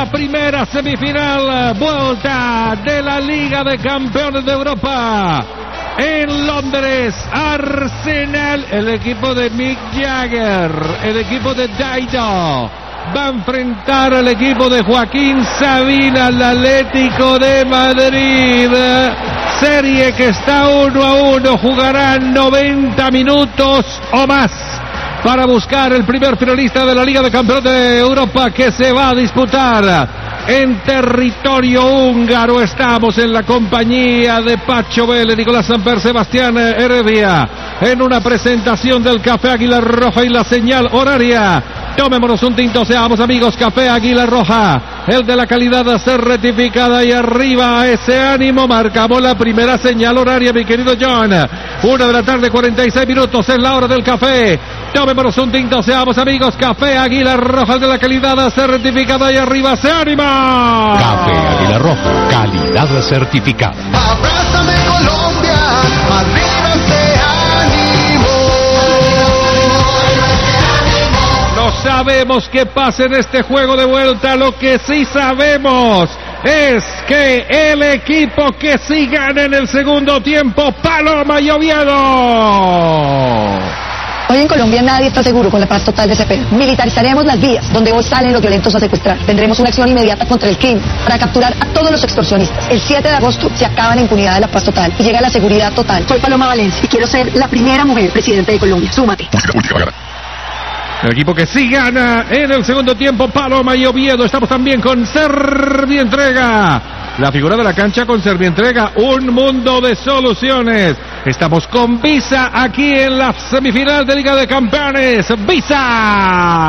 primera semifinal, vuelta de la Liga de Campeones de Europa. En Londres, Arsenal, el equipo de Mick Jagger, el equipo de Dido, va a enfrentar al equipo de Joaquín Sabina, el Atlético de Madrid. Serie que está 1-1, jugarán 90 minutos o más para buscar el primer finalista de la Liga de Campeones de Europa, que se va a disputar en territorio húngaro. Estamos en la compañía de Pacho Vélez, Nicolás Samper, Sebastián Heredia, en una presentación del Café Águila Roja y la señal horaria. Tomémonos un tinto, seamos amigos. Café Águila Roja, el de la calidad certificada, y arriba ese ánimo. Marcamos la primera señal horaria, mi querido John. 1:46 p.m, es la hora del café. Tomémonos un tinto, seamos amigos. Café Águila Roja, el de la calidad certificada, y arriba ese ánimo. Café Águila Roja, calidad certificada. Abrázame Colombia, arriba ese ánimo. No sabemos qué pasa en este juego de vuelta. Lo que sí sabemos es que el equipo que sí gana en el segundo tiempo, Paloma y Oviedo. Hoy en Colombia nadie está seguro con la paz total de Cepeda. Militarizaremos las vías donde hoy salen los violentos a secuestrar. Tendremos una acción inmediata contra el crimen para capturar a todos los extorsionistas. El 7 de agosto se acaba la impunidad de la paz total y llega la seguridad total. Soy Paloma Valencia y quiero ser la primera mujer presidenta de Colombia. Súmate. El equipo que sí gana en el segundo tiempo, Paloma y Oviedo. Estamos también con Servientrega, la figura de la cancha con Servientrega, un mundo de soluciones. Estamos con Visa aquí en la semifinal de Liga de Campeones. Visa.